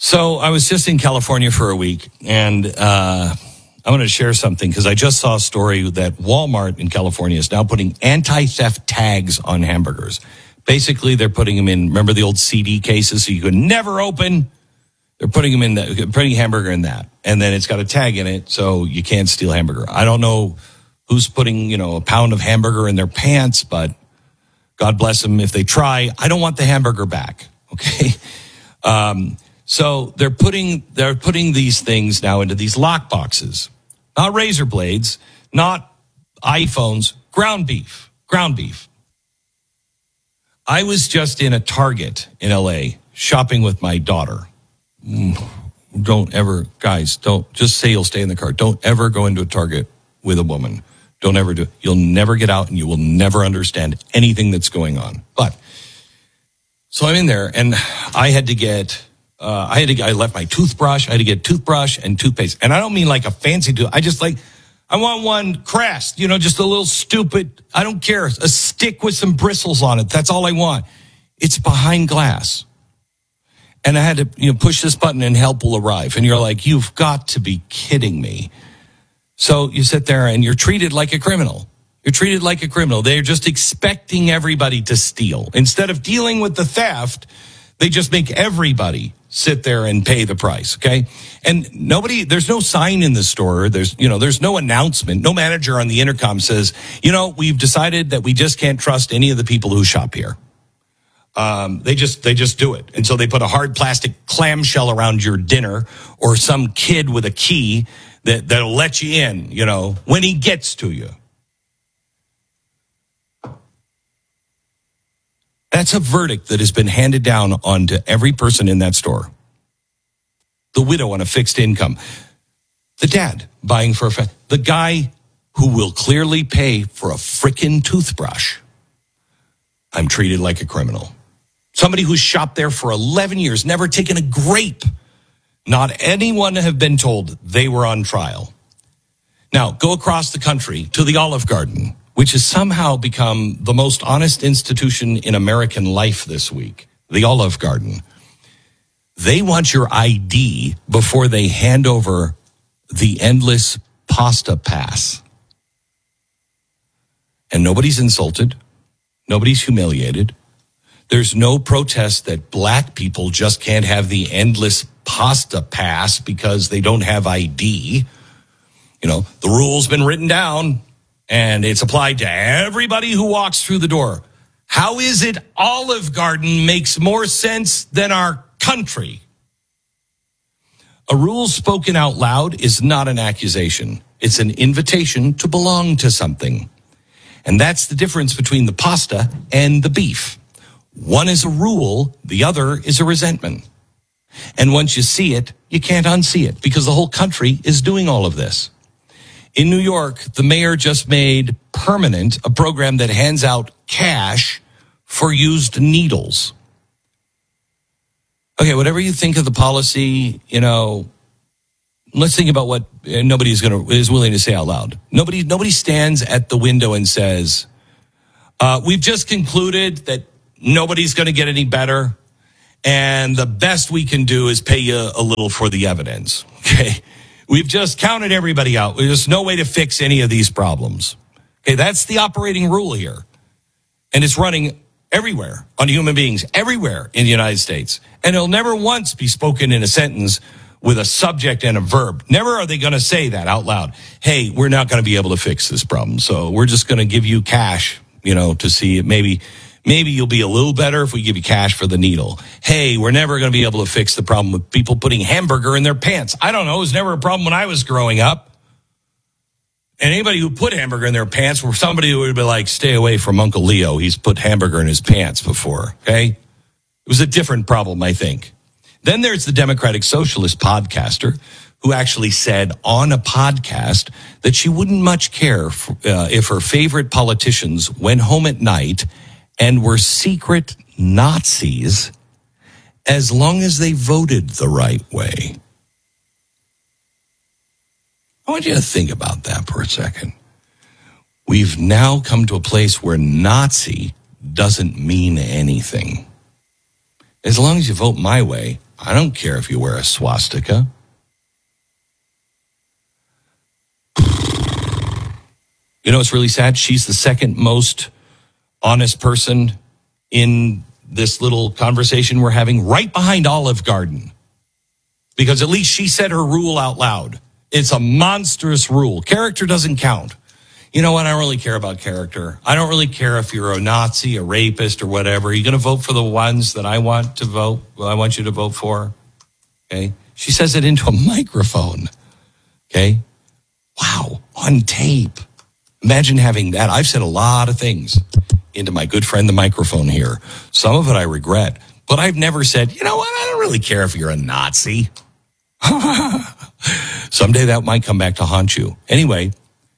So I was just in California for a week, and I want to share something because I just saw a story that Walmart in California is now putting anti-theft tags on hamburgers. Basically, they're putting them in, remember the old CD cases so you could never open? They're putting them in that, putting hamburger in that. And then it's got a tag in it so you can't steal hamburger. I don't know who's putting, a pound of hamburger in their pants, but God bless them if they try. I don't want the hamburger back, okay? So they're putting these things now into these lock boxes. Not razor blades, not iPhones, ground beef. I was just in a Target in LA shopping with my daughter. Don't just say you'll stay in the car. Don't ever go into a Target with a woman. Don't ever do it. You'll never get out and you will never understand anything that's going on. But so I'm in there and I left my toothbrush. I had to get toothbrush and toothpaste. And I don't mean like a fancy I want one Crest, just a little stupid, I don't care, a stick with some bristles on it. That's all I want. It's behind glass. And I had to, push this button and help will arrive. And you're like, you've got to be kidding me. So you sit there and you're treated like a criminal. They're just expecting everybody to steal. Instead of dealing with the theft, they just make everybody sit there and pay the price, okay? And there's no sign in the store. There's no announcement. No manager on the intercom says, we've decided that we just can't trust any of the people who shop here. They just do it. And so they put a hard plastic clamshell around your dinner or some kid with a key that'll let you in, when he gets to you. That's a verdict that has been handed down onto every person in that store. The widow on a fixed income. The dad buying for the guy who will clearly pay for a frickin' toothbrush. I'm treated like a criminal. Somebody who's shopped there for 11 years, never taken a grape. Not anyone have been told they were on trial. Now, go across the country to the Olive Garden, which has somehow become the most honest institution in American life this week, the Olive Garden. They want your ID before they hand over the endless pasta pass. And nobody's insulted. Nobody's humiliated. There's no protest that black people just can't have the endless pasta pass because they don't have ID. The rule's been written down. And it's applied to everybody who walks through the door. How is it Olive Garden makes more sense than our country? A rule spoken out loud is not an accusation. It's an invitation to belong to something. And that's the difference between the pasta and the beef. One is a rule, the other is a resentment. And once you see it, you can't unsee it because the whole country is doing all of this. In New York, the mayor just made permanent a program that hands out cash for used needles. Okay, whatever you think of the policy, let's think about what nobody is willing to say out loud. Nobody stands at the window and says, we've just concluded that nobody's going to get any better, and the best we can do is pay you a little for the evidence. Okay. We've just counted everybody out. There's no way to fix any of these problems. Okay, that's the operating rule here. And it's running everywhere on human beings, everywhere in the United States. And it'll never once be spoken in a sentence with a subject and a verb. Never are they going to say that out loud. Hey, we're not going to be able to fix this problem. So we're just going to give you cash, to see it. Maybe you'll be a little better if we give you cash for the needle. Hey, we're never going to be able to fix the problem with people putting hamburger in their pants. I don't know. It was never a problem when I was growing up. And anybody who put hamburger in their pants were somebody who would be like, stay away from Uncle Leo. He's put hamburger in his pants before. Okay. It was a different problem, I think. Then there's the Democratic Socialist podcaster who actually said on a podcast that she wouldn't much care if her favorite politicians went home at night and were secret Nazis as long as they voted the right way. I want you to think about that for a second. We've now come to a place where Nazi doesn't mean anything. As long as you vote my way, I don't care if you wear a swastika. You know, it's really sad. She's the second most honest person in this little conversation we're having, right behind Olive Garden. Because at least she said her rule out loud. It's a monstrous rule. Character doesn't count. You know what? I don't really care about character. I don't really care if you're a Nazi, a rapist, or whatever. You're going to vote for the ones that I want to vote. Well, I want you to vote for. Okay. She says it into a microphone. Okay. Wow. On tape. Imagine having that. I've said a lot of things into my good friend, the microphone here. Some of it I regret, but I've never said, you know what? I don't really care if you're a Nazi. Someday that might come back to haunt you. Anyway,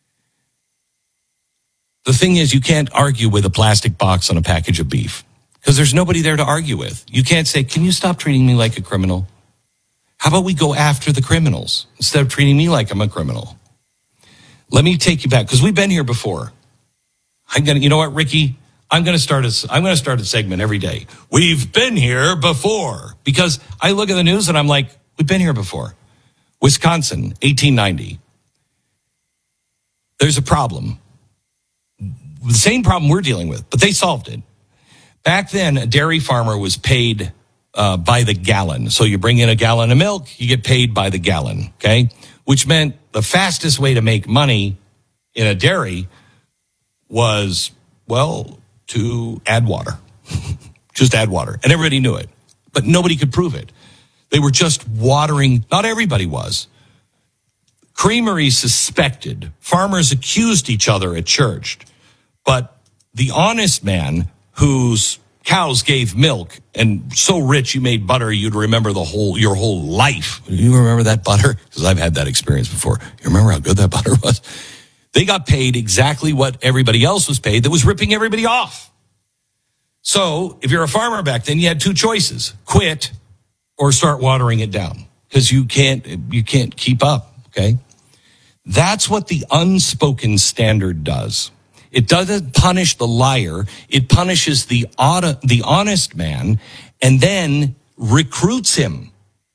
the thing is, you can't argue with a plastic box on a package of beef because there's nobody there to argue with. You can't say, can you stop treating me like a criminal? How about we go after the criminals instead of treating me like I'm a criminal? Let me take you back because we've been here before. You know what, Ricky? I'm going to start a segment every day. We've been here before, because I look at the news and I'm like, we've been here before. Wisconsin, 1890. There's a problem. The same problem we're dealing with, but they solved it. Back then, a dairy farmer was paid by the gallon. So you bring in a gallon of milk, you get paid by the gallon, okay? Which meant the fastest way to make money in a dairy was, well, to add water. Just add water. And everybody knew it. But nobody could prove it. They were just watering. Not everybody was. Creameries suspected. Farmers accused each other at church. But the honest man whose cows gave milk and so rich you made butter you'd remember your whole life. You remember that butter? Because I've had that experience before. You remember how good that butter was? They got paid exactly what everybody else was paid that was ripping everybody off. So if you're a farmer back then, you had two choices: quit or start watering it down, because you can't keep up. Okay. That's what the unspoken standard does. It doesn't punish the liar. It punishes the honest man and then recruits him.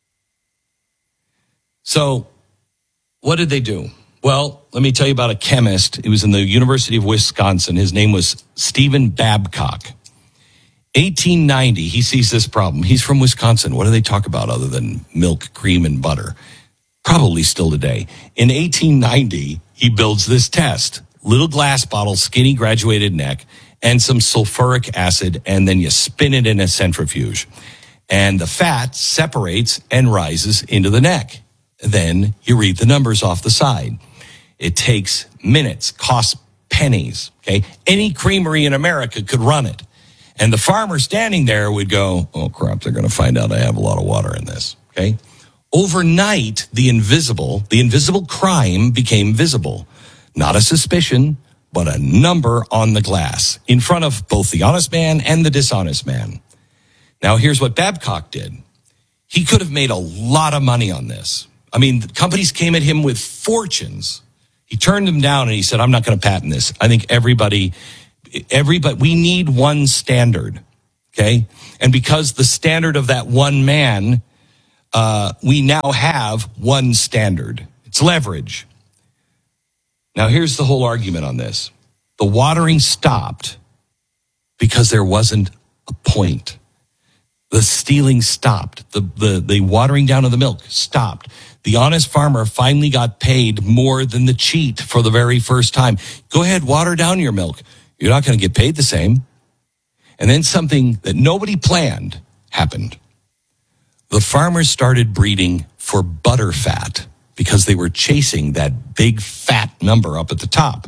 So what did they do? Well, let me tell you about a chemist. He was in the University of Wisconsin. His name was Stephen Babcock. 1890, he sees this problem. He's from Wisconsin. What do they talk about other than milk, cream, and butter? Probably still today. In 1890, he builds this test. Little glass bottle, skinny graduated neck, and some sulfuric acid, and then you spin it in a centrifuge. And the fat separates and rises into the neck. Then you read the numbers off the side. It takes minutes, costs pennies, okay? Any creamery in America could run it. And the farmer standing there would go, oh, crap, they're going to find out I have a lot of water in this, okay? Overnight, the invisible crime became visible. Not a suspicion, but a number on the glass in front of both the honest man and the dishonest man. Now, here's what Babcock did. He could have made a lot of money on this. I mean, companies came at him with fortunes. He turned them down and he said, I'm not going to patent this. I think everybody, we need one standard, okay? And because the standard of that one man, we now have one standard. It's leverage. Now, here's the whole argument on this. The watering stopped because there wasn't a point. The stealing stopped. The watering down of the milk stopped. The honest farmer finally got paid more than the cheat for the very first time. Go ahead, water down your milk. You're not going to get paid the same. And then something that nobody planned happened. The farmers started breeding for butter fat, because they were chasing that big fat number up at the top.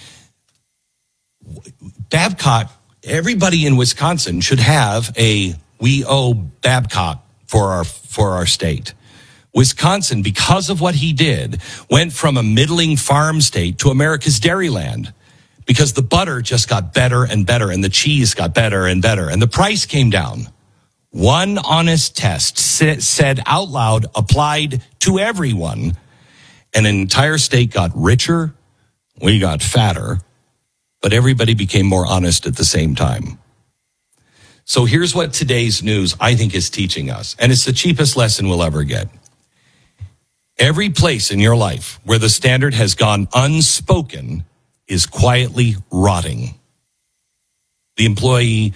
Babcock, everybody in Wisconsin should have we owe Babcock for our state. Wisconsin, because of what he did, went from a middling farm state to America's dairyland, because the butter just got better and better and the cheese got better and better and the price came down. One honest test said out loud, applied to everyone. And an entire state got richer, we got fatter, but everybody became more honest at the same time. So here's what today's news, I think, is teaching us. And it's the cheapest lesson we'll ever get. Every place in your life where the standard has gone unspoken is quietly rotting. The employee,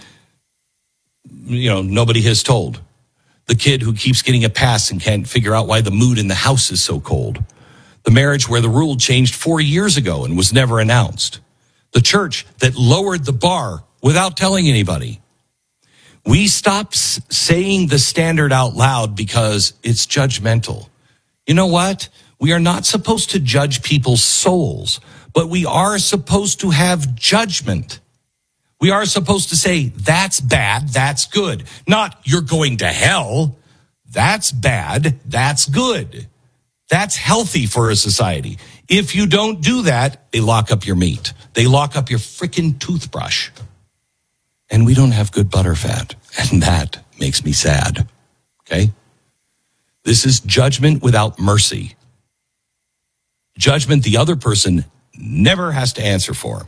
nobody has told. The kid who keeps getting a pass and can't figure out why the mood in the house is so cold. The marriage where the rule changed 4 years ago and was never announced. The church that lowered the bar without telling anybody. We stop saying the standard out loud because it's judgmental. You know what? We are not supposed to judge people's souls, but we are supposed to have judgment. We are supposed to say, that's bad, that's good. Not, you're going to hell. That's bad, that's good. That's healthy for a society. If you don't do that, they lock up your meat. They lock up your frickin' toothbrush. And we don't have good butter fat. And that makes me sad. Okay? This is judgment without mercy. Judgment the other person never has to answer for.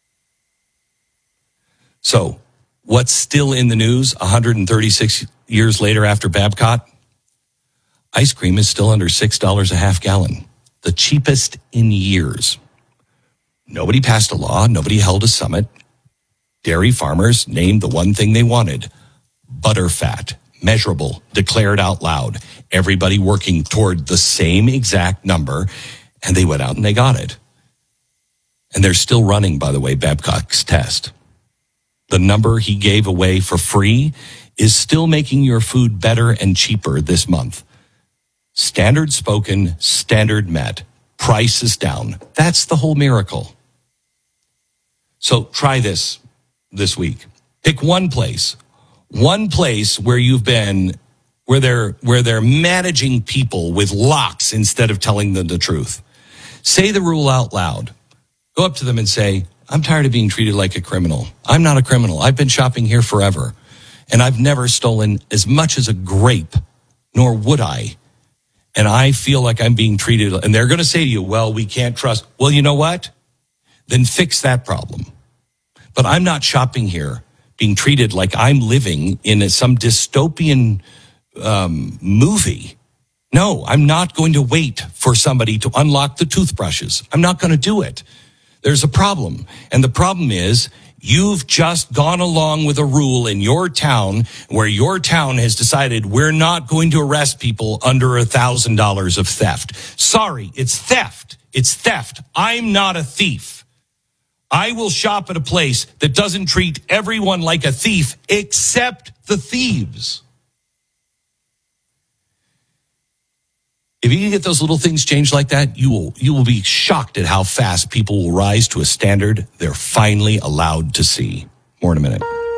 So, what's still in the news 136 years later after Babcock? Ice cream is still under $6 a half gallon, the cheapest in years. Nobody passed a law. Nobody held a summit. Dairy farmers named the one thing they wanted, butterfat, measurable, declared out loud. Everybody working toward the same exact number, and they went out and they got it. And they're still running, by the way, Babcock's test. The number he gave away for free is still making your food better and cheaper this month. Standard spoken, standard met, price is down. That's the whole miracle. So try this week. Pick one place where you've been, where they're managing people with locks instead of telling them the truth. Say the rule out loud. Go up to them and say, I'm tired of being treated like a criminal. I'm not a criminal. I've been shopping here forever, and I've never stolen as much as a grape, nor would I. And I feel like I'm being treated, and they're going to say to you, well, we can't trust. Well, you know what? Then fix that problem. But I'm not shopping here being treated like I'm living in some dystopian movie. No, I'm not going to wait for somebody to unlock the toothbrushes. I'm not going to do it. There's a problem. And the problem is you've just gone along with a rule in your town where your town has decided we're not going to arrest people under $1,000 of theft. Sorry, it's theft. It's theft. I'm not a thief. I will shop at a place that doesn't treat everyone like a thief except the thieves. If you can get those little things changed like that, you will be shocked at how fast people will rise to a standard they're finally allowed to see. More in a minute.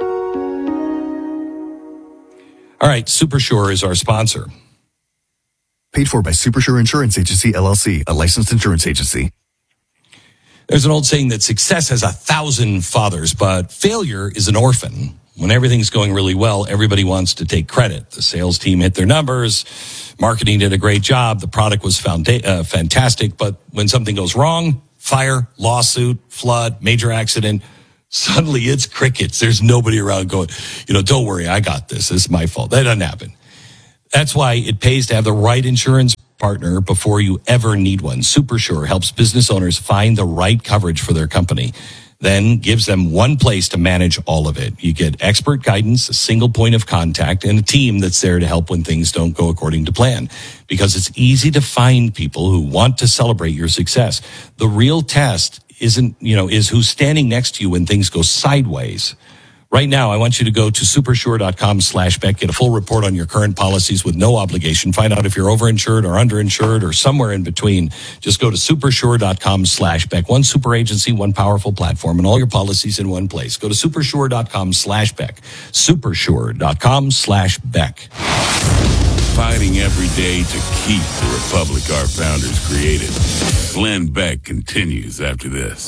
All right, Supersure is our sponsor. Paid for by Supersure Insurance Agency, LLC, a licensed insurance agency. There's an old saying that success has 1,000 fathers, but failure is an orphan. When everything's going really well, everybody wants to take credit. The sales team hit their numbers. Marketing did a great job. The product was fantastic. But when something goes wrong, fire, lawsuit, flood, major accident, suddenly it's crickets. There's nobody around going, don't worry, I got this. This is my fault. That doesn't happen. That's why it pays to have the right insurance partner before you ever need one. Supersure helps business owners find the right coverage for their company, then gives them one place to manage all of it. You get expert guidance, a single point of contact, and a team that's there to help when things don't go according to plan. Because it's easy to find people who want to celebrate your success. The real test is who's standing next to you when things go sideways. Right now, I want you to go to supersure.com/Beck, get a full report on your current policies with no obligation. Find out if you're overinsured or underinsured or somewhere in between. Just go to supersure.com/Beck. One super agency, one powerful platform, and all your policies in one place. Go to supersure.com/Beck. Supersure.com/Beck. Fighting every day to keep the republic our founders created. Glenn Beck continues after this.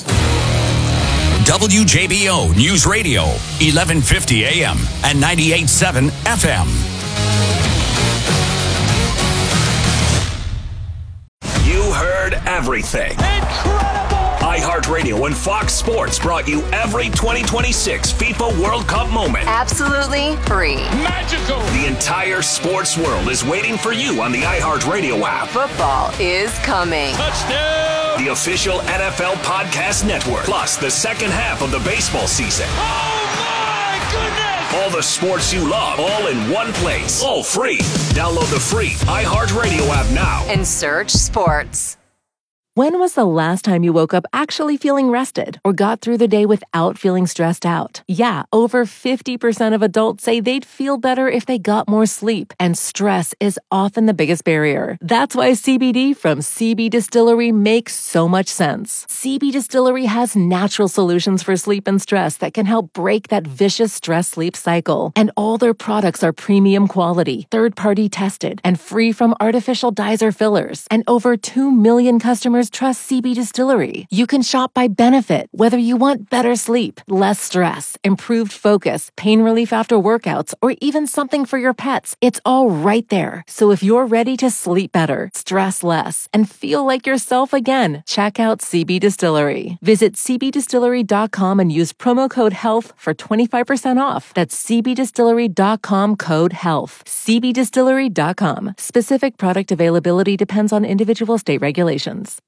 WJBO News Radio, 1150 AM and 98.7 FM. You heard everything. Incredible! iHeartRadio and Fox Sports brought you every 2026 FIFA World Cup moment. Absolutely free. Magical. The entire sports world is waiting for you on the iHeartRadio app. Football is coming. Touchdown. The official NFL podcast network. Plus the second half of the baseball season. Oh, my goodness. All the sports you love, all in one place. All free. Download the free iHeartRadio app now. And search sports. When was the last time you woke up actually feeling rested or got through the day without feeling stressed out? Yeah, over 50% of adults say they'd feel better if they got more sleep, and stress is often the biggest barrier. That's why CBD from CB Distillery makes so much sense. CB Distillery has natural solutions for sleep and stress that can help break that vicious stress-sleep cycle. And all their products are premium quality, third-party tested, and free from artificial dyes or fillers. And over 2 million customers trust CB Distillery. You can shop by benefit, whether you want better sleep, less stress, improved focus, pain relief after workouts, or even something for your pets. It's all right there. So if you're ready to sleep better, stress less, and feel like yourself again, check out CB Distillery. Visit cbdistillery.com and use promo code HEALTH for 25% off. That's cbdistillery.com code HEALTH. cbdistillery.com. Specific product availability depends on individual state regulations.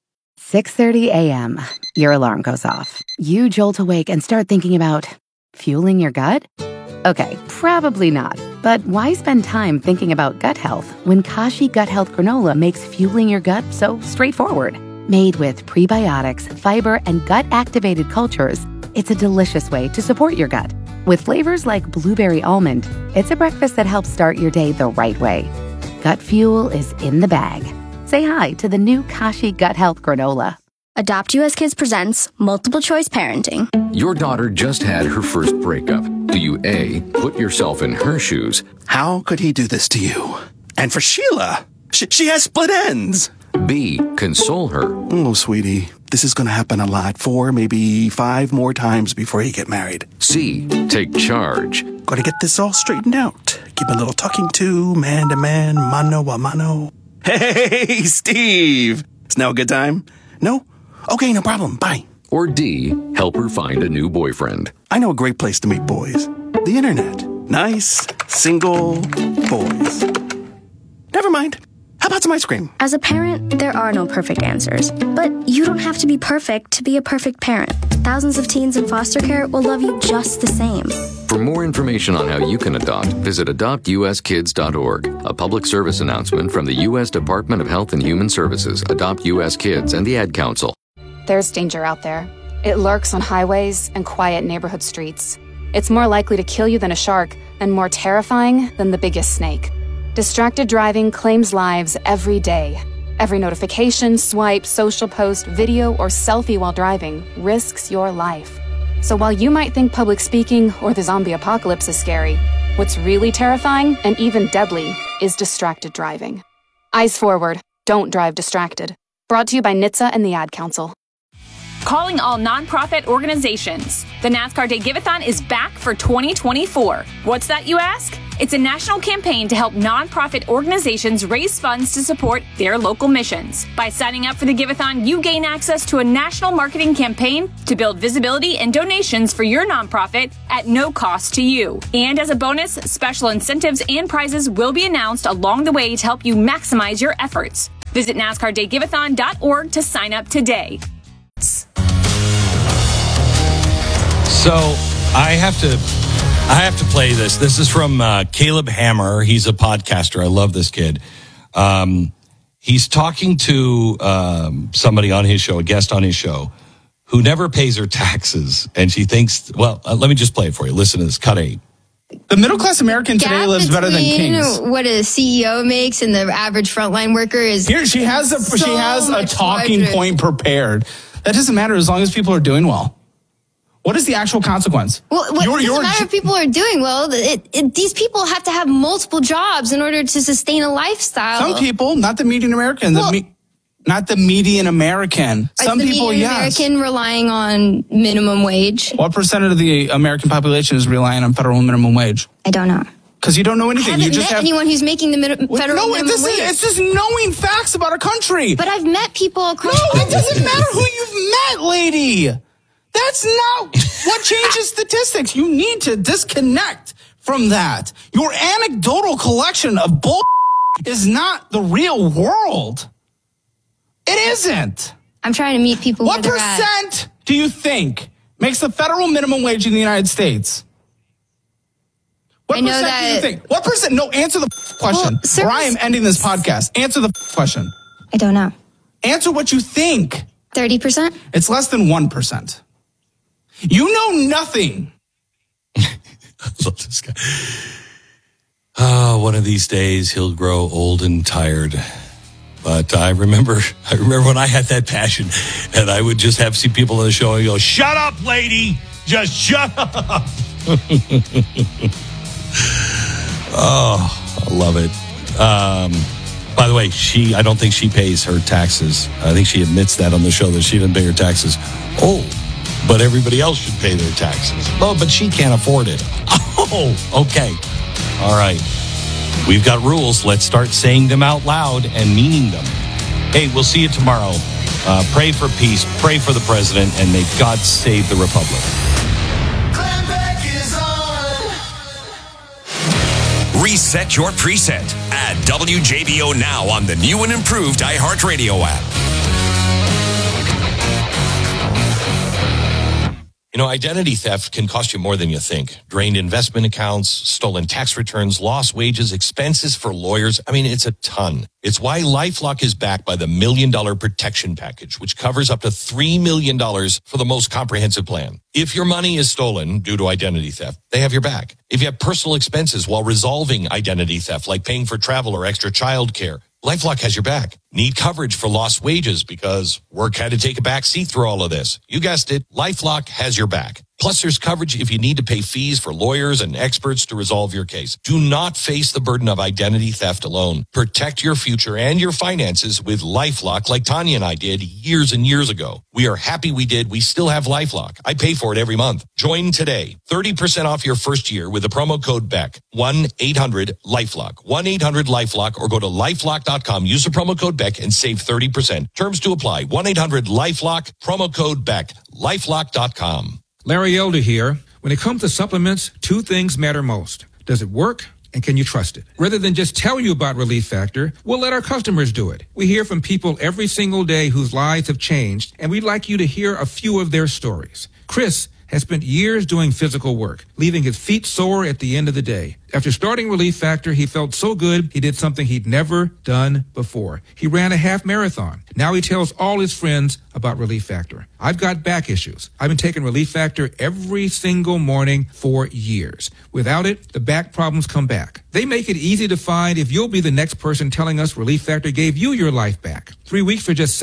6:30 a.m. Your alarm goes off. You jolt awake and start thinking about fueling your gut? Okay, probably not. But why spend time thinking about gut health when Kashi Gut Health Granola makes fueling your gut so straightforward? Made with prebiotics, fiber, and gut-activated cultures, it's a delicious way to support your gut. With flavors like blueberry almond, it's a breakfast that helps start your day the right way. Gut fuel is in the bag. Say hi to the new Kashi Gut Health Granola. Adopt US Kids presents Multiple Choice Parenting. Your daughter just had her first breakup. Do you A, put yourself in her shoes? How could he do this to you? And for Sheila, she has split ends. B, console her. Oh, sweetie, this is going to happen a lot. 4, maybe 5 more times before you get married. C, take charge. Got to get this all straightened out. Give a little talking to, man, mano a mano. Hey, Steve! Is now a good time? No? Okay, no problem. Bye. Or D, help her find a new boyfriend. I know a great place to meet boys. The internet. Nice, single boys. Never mind. How about some ice cream? As a parent, there are no perfect answers. But you don't have to be perfect to be a perfect parent. Thousands of teens in foster care will love you just the same. For more information on how you can adopt, visit adoptuskids.org. A public service announcement from the U.S. Department of Health and Human Services, Adopt U.S. Kids, and the Ad Council. There's danger out there. It lurks on highways and quiet neighborhood streets. It's more likely to kill you than a shark, and more terrifying than the biggest snake. Distracted driving claims lives every day. Every notification, swipe, social post, video, or selfie while driving risks your life. So while you might think public speaking or the zombie apocalypse is scary, what's really terrifying and even deadly is distracted driving. Eyes forward. Don't drive distracted. Brought to you by NHTSA and the Ad Council. Calling all nonprofit organizations. The NASCAR Day Give-A-thon is back for 2024. What's that, you ask? It's a national campaign to help nonprofit organizations raise funds to support their local missions. By signing up for the Give-A-thon, you gain access to a national marketing campaign to build visibility and donations for your nonprofit at no cost to you. And as a bonus, special incentives and prizes will be announced along the way to help you maximize your efforts. Visit NASCARDayGiveathon.org to sign up today. So I have to play this. This is from Caleb Hammer. He's a podcaster. I love this kid. He's talking to somebody on his show, a guest on his show, who never pays her taxes. And she thinks, well, let me just play it for you. Listen to this. Cut 8. The middle-class American today lives better than kings. What a CEO makes and the average frontline worker is. Here, she has a talking point prepared. That doesn't matter as long as people are doing well. What is the actual consequence? Well, it doesn't matter if people are doing well. These people have to have multiple jobs in order to sustain a lifestyle. Some people, not the median American. Not the median American. Some people, yes. American relying on minimum wage. What percentage of the American population is relying on federal minimum wage? I don't know. Because you don't know anything. I haven't you just met anyone who's making the federal minimum wage. It's just knowing facts about a country. But I've met people across. No, it doesn't matter who you've met, lady. That's not what changes statistics. You need to disconnect from that. Your anecdotal collection of bull is not the real world. It isn't. I'm trying to meet people What where they're at. percent do you think makes the federal minimum wage in the United States? What I know percent that. do you think? What percent? No, answer the question. Or I am ending this podcast. Answer the question. I don't know. Answer what you think. 30%? It's less than 1%. You know nothing. I love this guy. Oh, one of these days he'll grow old and tired. But I remember when I had that passion, and I would just have see people on the show and go, "Shut up, lady! Just shut up!" Oh, I love it. By the way, I don't think she pays her taxes. I think she admits that on the show that she didn't pay her taxes. Oh, but everybody else should pay their taxes. Oh, but she can't afford it. Oh, okay. All right. We've got rules. Let's start saying them out loud and meaning them. Hey, we'll see you tomorrow. Pray for peace. Pray for the president. And may God save the republic. Reset your preset. Add WJBO now on the new and improved iHeartRadio app. You know, identity theft can cost you more than you think. Drained investment accounts, stolen tax returns, lost wages, expenses for lawyers. I mean, it's a ton. It's why LifeLock is backed by the $1 Million Protection Package, which covers up to $3 million for the most comprehensive plan. If your money is stolen due to identity theft, they have your back. If you have personal expenses while resolving identity theft, like paying for travel or extra child care, LifeLock has your back. Need coverage for lost wages because work had to take a back seat through all of this. You guessed it. LifeLock has your back. Plus, there's coverage if you need to pay fees for lawyers and experts to resolve your case. Do not face the burden of identity theft alone. Protect your future and your finances with LifeLock like Tanya and I did years and years ago. We are happy we did. We still have LifeLock. I pay for it every month. Join today. 30% off your first year with the promo code BECK. 1-800-LifeLock. 1-800-LifeLock or go to LifeLock.com. Use the promo code BECK and save 30%. Terms to apply. 1-800-LifeLock. Promo code BECK. LifeLock.com. Larry Elder here. When it comes to supplements, two things matter most. Does it work? And can you trust it? Rather than just tell you about Relief Factor, we'll let our customers do it. We hear from people every single day whose lives have changed, and we'd like you to hear a few of their stories. Chris has spent years doing physical work, leaving his feet sore at the end of the day. After starting Relief Factor, he felt so good, he did something he'd never done before. He ran a half marathon. Now he tells all his friends about Relief Factor. I've got back issues. I've been taking Relief Factor every single morning for years. Without it, the back problems come back. They make it easy to find if you'll be the next person telling us Relief Factor gave you your life back. 3 weeks for just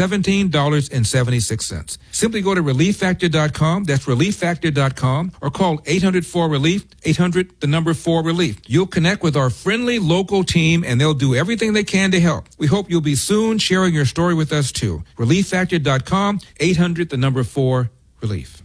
$17.76. Simply go to ReliefFactor.com. That's ReliefFactor.com or call 800-4RELIEF, 800-4RELIEF. You'll connect with our friendly local team and they'll do everything they can to help. We hope you'll be soon sharing your story with us too. ReliefFactor.com, 800-4RELIEF.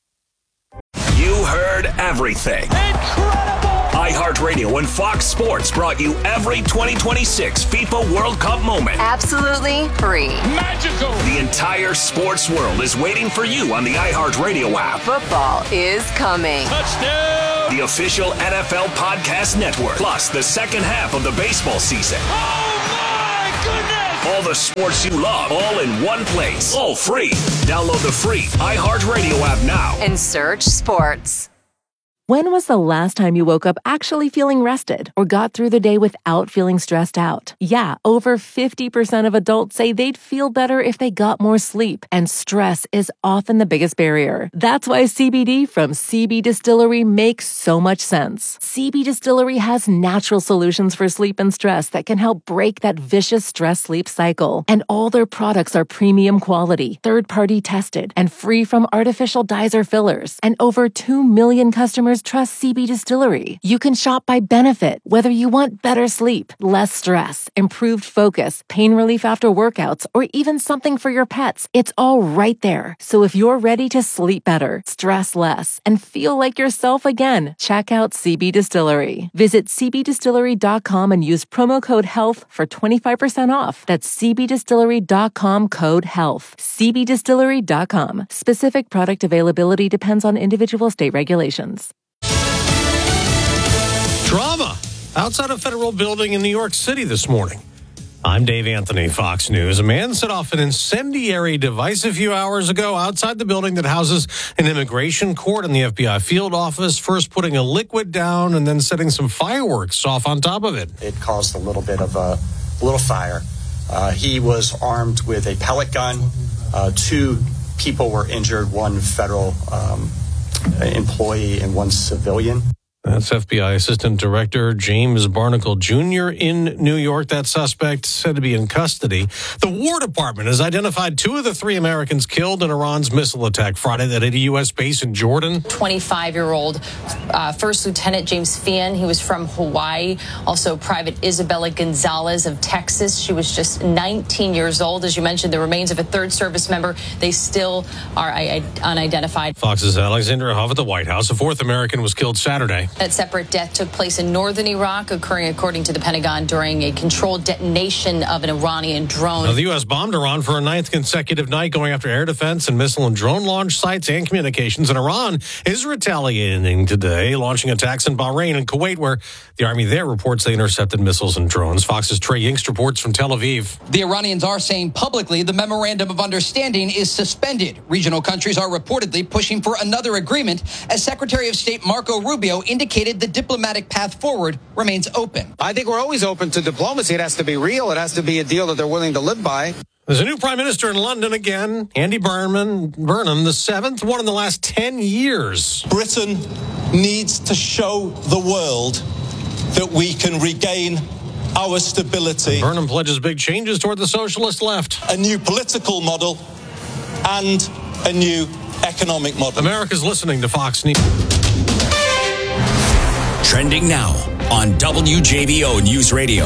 You heard everything. iHeartRadio and Fox Sports brought you every 2026 FIFA World Cup moment. Absolutely free. Magical. The entire sports world is waiting for you on the iHeartRadio app. Football is coming. Touchdown. The official NFL podcast network. Plus the second half of the baseball season. Oh my goodness. All the sports you love, all in one place. All free. Download the free iHeartRadio app now. And search sports. When was the last time you woke up actually feeling rested or got through the day without feeling stressed out? Yeah, over 50% of adults say they'd feel better if they got more sleep, and stress is often the biggest barrier. That's why CBD from CB Distillery makes so much sense. CB Distillery has natural solutions for sleep and stress that can help break that vicious stress-sleep cycle. And all their products are premium quality, third-party tested, and free from artificial dyes or fillers. And over 2 million customers just trust CB Distillery. You can shop by benefit, whether you want better sleep, less stress, improved focus, pain relief after workouts, or even something for your pets. It's all right there. So if you're ready to sleep better, stress less, and feel like yourself again, check out CB Distillery. Visit cbdistillery.com and use promo code HEALTH for 25% off. That's cbdistillery.com, code HEALTH. cbdistillery.com. Specific product availability depends on individual state regulations. Drama outside a federal building in New York City this morning. I'm Dave Anthony, Fox News. A man set off an incendiary device a few hours ago outside the building that houses an immigration court and the FBI field office, first putting a liquid down and then setting some fireworks off on top of it. It caused a little bit of a little fire. He was armed with a pellet gun. 2 people were injured, 1 federal employee and 1 civilian. That's FBI Assistant Director James Barnacle Jr. in New York. That suspect said to be in custody. The War Department has identified 2 of the 3 Americans killed in Iran's missile attack Friday that hit a U.S. base in Jordan. 25-year-old First Lieutenant James Feehan. He was from Hawaii. Also, Private Isabella Gonzalez of Texas. She was just 19 years old. As you mentioned, the remains of a 3rd service member, they still are unidentified. Fox's Alexandra Huff at the White House. A 4th American was killed Saturday. That separate death took place in northern Iraq, occurring, according to the Pentagon, during a controlled detonation of an Iranian drone. Now, the U.S. bombed Iran for a 9th consecutive night, going after air defense and missile and drone launch sites and communications. And Iran is retaliating today, launching attacks in Bahrain and Kuwait, where the army there reports they intercepted missiles and drones. Fox's Trey Yingst reports from Tel Aviv. The Iranians are saying publicly the memorandum of understanding is suspended. Regional countries are reportedly pushing for another agreement, as Secretary of State Marco Rubio indicated the diplomatic path forward remains open. I think we're always open to diplomacy. It has to be real. It has to be a deal that they're willing to live by. There's a new prime minister in London again, Andy Burnham, the 7th one in the last 10 years. Britain needs to show the world that we can regain our stability. Burnham pledges big changes toward the socialist left. A new political model and a new economic model. America's listening to Fox News. Trending now on WJBO News Radio.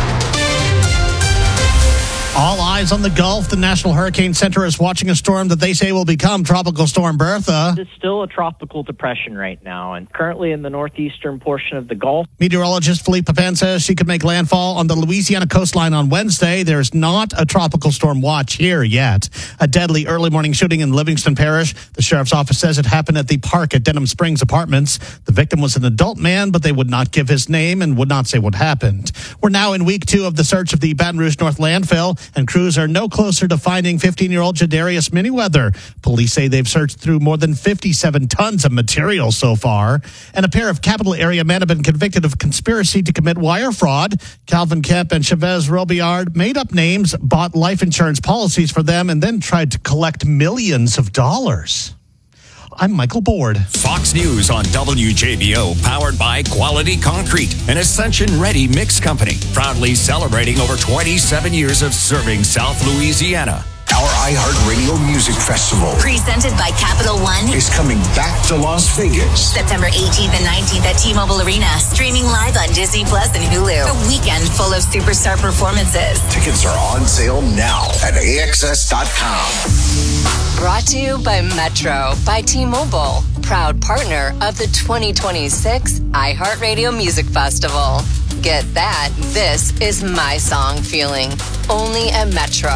All eyes on the Gulf. The National Hurricane Center is watching a storm that they say will become Tropical Storm Bertha. It's still a tropical depression right now, and currently in the northeastern portion of the Gulf. Meteorologist Philippe Papin says she could make landfall on the Louisiana coastline on Wednesday. There's not a tropical storm watch here yet. A deadly early morning shooting in Livingston Parish. The sheriff's office says it happened at the park at Denham Springs Apartments. The victim was an adult man, but they would not give his name and would not say what happened. We're now in week 2 of the search of the Baton Rouge North landfill, and crews are no closer to finding 15-year-old Jadarius Miniweather. Police say they've searched through more than 57 tons of material so far. And a pair of capital area men have been convicted of conspiracy to commit wire fraud. Calvin Kemp and Chavez Robillard made up names, bought life insurance policies for them, and then tried to collect millions of dollars. I'm Michael Board. Fox News on WJBO, powered by Quality Concrete, an Ascension-ready mix company, proudly celebrating over 27 years of serving South Louisiana. Our iHeartRadio Music Festival, presented by Capital One, is coming back to Las Vegas. September 18th and 19th at T-Mobile Arena, streaming live on Disney Plus and Hulu. A weekend full of superstar performances. Tickets are on sale now at AXS.com. Brought to you by Metro by T-Mobile, proud partner of the 2026 iHeartRadio Music Festival. Get that, this is my song feeling, only at Metro.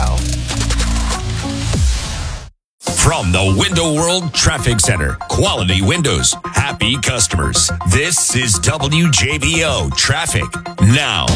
From the Window World Traffic Center, quality windows, happy customers. This is WJBO Traffic Now.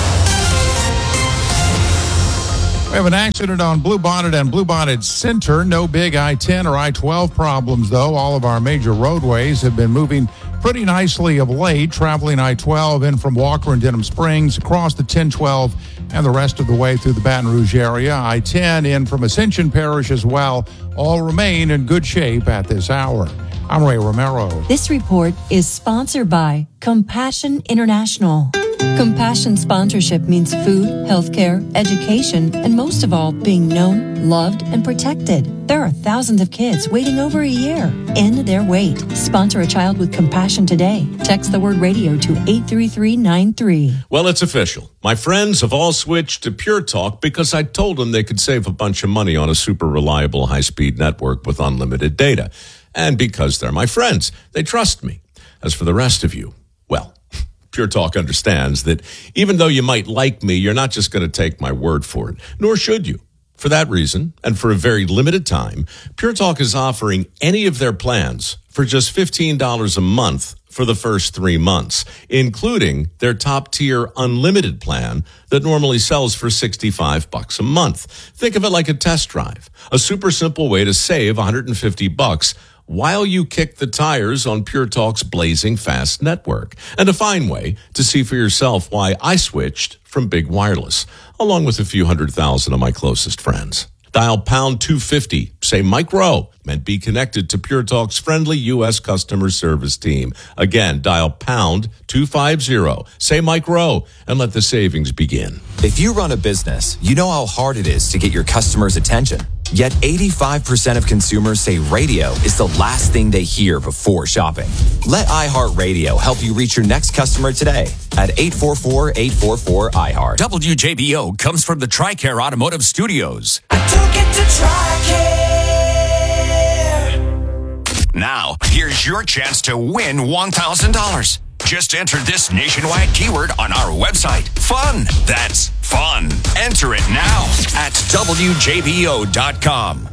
We have an accident on Bluebonnet and Bluebonnet Center. No big I-10 or I-12 problems, though. All of our major roadways have been moving pretty nicely of late, traveling I-12 in from Walker and Denham Springs, across the 1012 and the rest of the way through the Baton Rouge area. I-10 in from Ascension Parish as well. All remain in good shape at this hour. I'm Ray Romero. This report is sponsored by Compassion International. Compassion sponsorship means food, healthcare, education, and most of all, being known, loved, and protected. There are thousands of kids waiting over a year. End their wait. Sponsor a child with compassion today. Text the word radio to 83393. Well, it's official. My friends have all switched to Pure Talk because I told them they could save a bunch of money on a super reliable high-speed network with unlimited data. And because they're my friends, they trust me. As for the rest of you, well, Pure Talk understands that even though you might like me, you're not just going to take my word for it, nor should you. For that reason, and for a very limited time, Pure Talk is offering any of their plans for just $15 a month for the first 3 months, including their top-tier unlimited plan that normally sells for $65 a month. Think of it like a test drive, a super simple way to save $150 while you kick the tires on Pure Talk's blazing fast network, and a fine way to see for yourself why I switched from Big Wireless, along with a few 100,000 of my closest friends. Dial pound 250, say Mike Rowe, and be connected to Pure Talk's friendly U.S. customer service team. Again, dial pound 250, say Mike Rowe, and let the savings begin. If you run a business, you know how hard it is to get your customers' attention. Yet 85% of consumers say radio is the last thing they hear before shopping. Let iHeartRadio help you reach your next customer today at 844-844-iHeart. WJBO comes from the TRICARE Automotive Studios. Now, here's your chance to win $1,000. Just enter this nationwide keyword on our website. Fun. That's fun. Enter it now at WJBO.com.